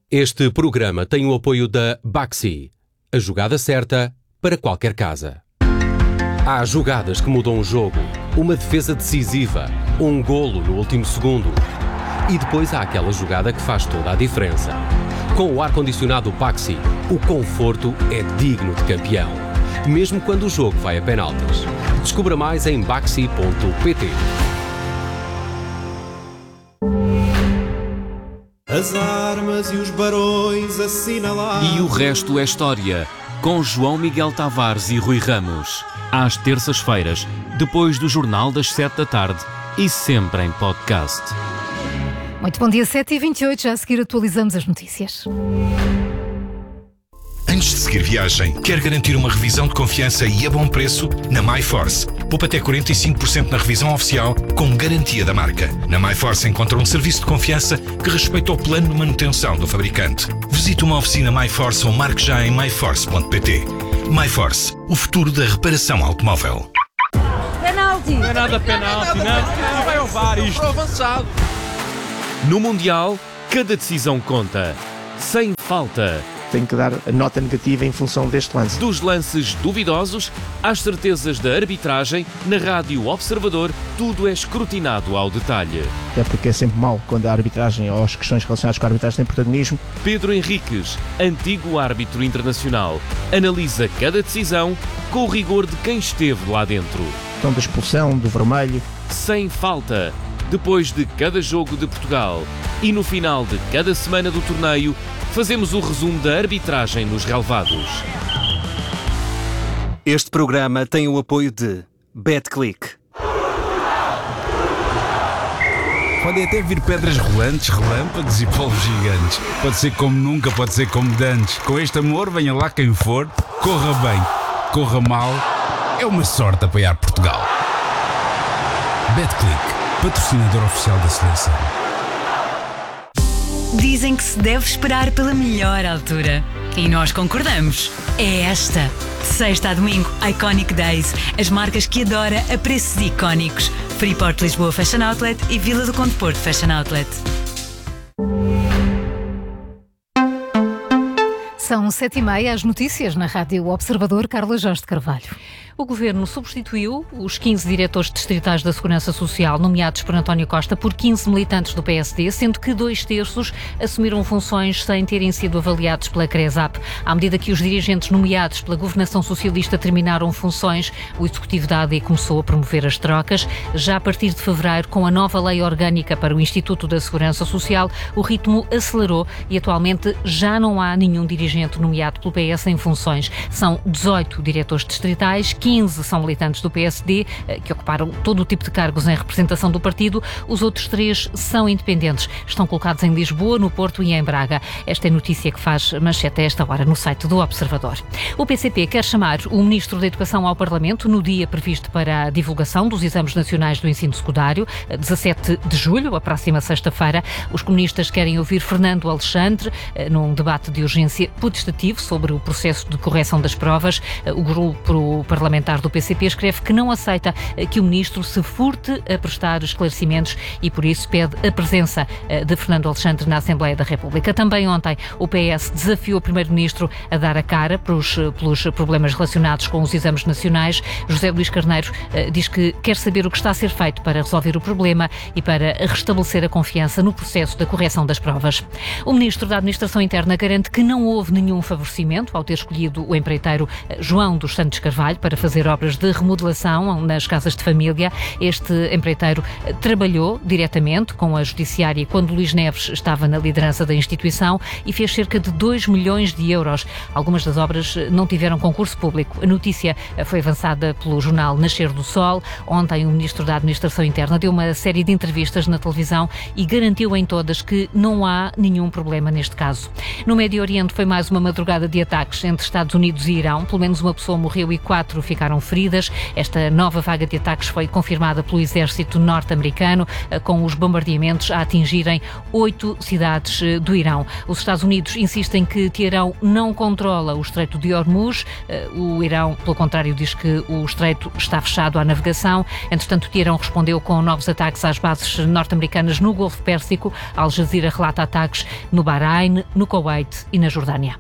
Este programa tem o apoio da Baxi, a jogada certa para qualquer casa. Há jogadas que mudam o jogo, uma defesa decisiva, um golo no último segundo. E depois há aquela jogada que faz toda a diferença. Com o ar-condicionado Baxi, o conforto é digno de campeão, mesmo quando o jogo vai a penaltis. Descubra mais em baxi.pt. As armas e os barões assinalados. E o resto é história, com João Miguel Tavares e Rui Ramos. Às terças-feiras, depois do Jornal das 7 da tarde e sempre em podcast. Muito bom dia, 7h28, já a seguir atualizamos as notícias. Antes de seguir viagem, quer garantir uma revisão de confiança e a bom preço? Na MyForce. Poupa até 45% na revisão oficial, com garantia da marca. Na MyForce encontra um serviço de confiança que respeita o plano de manutenção do fabricante. Visite uma oficina MyForce ou marque já em myforce.pt. MyForce, o futuro da reparação automóvel. Penalti! Não é nada penalti, não vai ao VAR isto. Avançado. No Mundial, cada decisão conta. Sem falta. Tenho que dar a nota negativa em função deste lance. Dos lances duvidosos às certezas da arbitragem, na Rádio Observador, tudo é escrutinado ao detalhe. É porque é sempre mau quando a arbitragem ou as questões relacionadas com a arbitragem têm protagonismo. Pedro Henriques, antigo árbitro internacional, analisa cada decisão com o rigor de quem esteve lá dentro. Então, da expulsão, do vermelho. Sem falta. Depois de cada jogo de Portugal e no final de cada semana do torneio, fazemos o resumo da arbitragem nos relevados. Este programa tem o apoio de BetClick. Podem até vir pedras rolantes, relâmpagos e polvos gigantes. Pode ser como nunca, pode ser como dantes. Com este amor, venha lá quem for, corra bem, corra mal. É uma sorte apoiar Portugal. BetClick, patrocinador oficial da seleção. Dizem que se deve esperar pela melhor altura. E nós concordamos. É esta. De sexta a domingo, Iconic Days. As marcas que adora a preços icónicos. Freeport Lisboa Fashion Outlet e Vila do Conde Porto Fashion Outlet. São 7h30, as notícias na Rádio Observador. Carla Jorge de Carvalho. O Governo substituiu os 15 diretores distritais da Segurança Social nomeados por António Costa por 15 militantes do PSD, sendo que 2/3 assumiram funções sem terem sido avaliados pela CRESAP. À medida que os dirigentes nomeados pela Governação Socialista terminaram funções, o Executivo da AD começou a promover as trocas. Já a partir de fevereiro, com a nova lei orgânica para o Instituto da Segurança Social, o ritmo acelerou e atualmente já não há nenhum dirigente nomeado pelo PS em funções. São 18 diretores distritais, 15 são militantes do PSD, que ocuparam todo o tipo de cargos em representação do partido. Os outros 3 são independentes. Estão colocados em Lisboa, no Porto e em Braga. Esta é a notícia que faz manchete a esta hora no site do Observador. O PCP quer chamar o Ministro da Educação ao Parlamento no dia previsto para a divulgação dos exames nacionais do ensino secundário, 17 de julho, a próxima sexta-feira. Os comunistas querem ouvir Fernando Alexandre num debate de urgência potestativo sobre o processo de correção das provas. O grupo parlamentar do PCP escreve que não aceita que o Ministro se furte a prestar esclarecimentos e, por isso, pede a presença de Fernando Alexandre na Assembleia da República. Também ontem o PS desafiou o Primeiro-Ministro a dar a cara pelos problemas relacionados com os exames nacionais. José Luís Carneiro diz que quer saber o que está a ser feito para resolver o problema e para restabelecer a confiança no processo da correção das provas. O Ministro da Administração Interna garante que não houve nenhum favorecimento ao ter escolhido o empreiteiro João dos Santos Carvalho para fazer obras de remodelação nas casas de família. Este empreiteiro trabalhou diretamente com a Judiciária quando Luís Neves estava na liderança da instituição e fez cerca de 2 milhões de euros. Algumas das obras não tiveram concurso público. A notícia foi avançada pelo jornal Nascer do Sol. Ontem o Ministro da Administração Interna deu uma série de entrevistas na televisão e garantiu em todas que não há nenhum problema neste caso. No Médio Oriente foi mais uma madrugada de ataques entre Estados Unidos e Irão. Pelo menos uma pessoa morreu e 4 ficaram feridas. Esta nova vaga de ataques foi confirmada pelo exército norte-americano, com os bombardeamentos a atingirem 8 cidades do Irão. Os Estados Unidos insistem que Teherão não controla o Estreito de Hormuz. O Irão, pelo contrário, diz que o estreito está fechado à navegação. Entretanto, Teherão respondeu com novos ataques às bases norte-americanas no Golfo Pérsico. Al Jazeera relata ataques no Bahrein, no Kuwait e na Jordânia.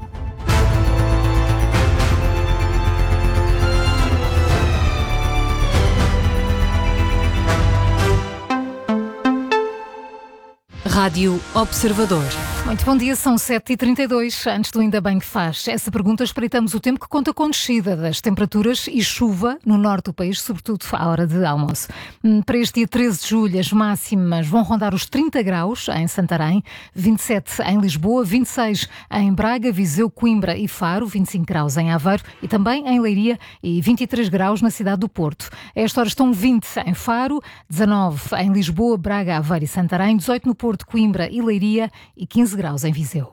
Rádio Observador. Muito bom dia, são 7h32. Antes do Ainda Bem que Faz essa pergunta, espreitamos o tempo que conta com descida das temperaturas e chuva no norte do país, sobretudo à hora de almoço. Para este dia 13 de julho, as máximas vão rondar os 30 graus em Santarém, 27 em Lisboa, 26 em Braga, Viseu, Coimbra e Faro, 25 graus em Aveiro e também em Leiria e 23 graus na cidade do Porto. A esta hora estão 20 em Faro, 19 em Lisboa, Braga, Aveiro e Santarém, 18 no Porto, Coimbra e Leiria e 15 graus em Viseu.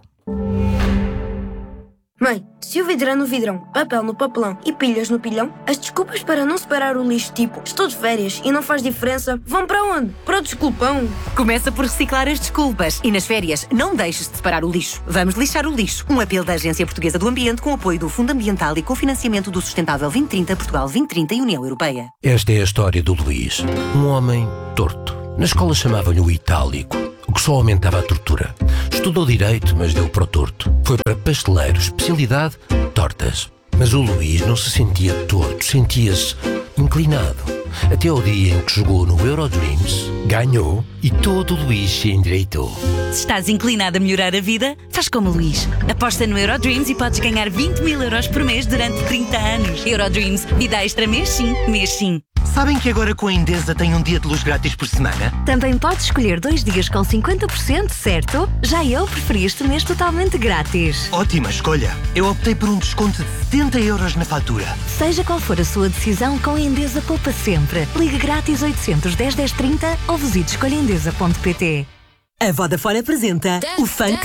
Mãe, se o vidro é no vidrão, papel no papelão e pilhas no pilhão, as desculpas para não separar o lixo, tipo estou de férias e não faz diferença, vão para onde? Para o desculpão. Começa por reciclar as desculpas e nas férias não deixes de separar o lixo. Vamos lixar o lixo. Um apelo da Agência Portuguesa do Ambiente com apoio do Fundo Ambiental e cofinanciamento do Sustentável 2030, Portugal 2030 e União Europeia. Esta é a história do Luís, um homem torto. Na escola chamavam-lhe o Itálico, o que só aumentava a tortura. Estudou Direito, mas deu para o torto. Foi para pasteleiro, especialidade, tortas. Mas o Luís não se sentia torto, sentia-se inclinado. Até ao dia em que jogou no Eurodreams, ganhou e todo o Luís se endireitou. Se estás inclinado a melhorar a vida, faz como o Luís. Aposta no Eurodreams e podes ganhar 20 mil euros por mês durante 30 anos. Eurodreams, vida extra mês sim, mês sim. Sabem que agora com a Endesa tem um dia de luz grátis por semana? Também podes escolher 2 dias com 50%, certo? Já eu preferi este mês totalmente grátis. Ótima escolha! Eu optei por um desconto de 70 euros na fatura. Seja qual for a sua decisão, com a Endesa poupa sempre. Ligue grátis 810 1030 ou visite escolhaendesa.pt. A Vodafone apresenta o Funk